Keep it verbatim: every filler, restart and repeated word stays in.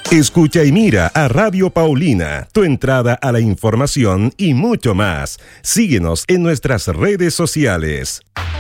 Escucha y mira a Radio Paulina, tu entrada a la información y mucho más. Síguenos en nuestras redes sociales.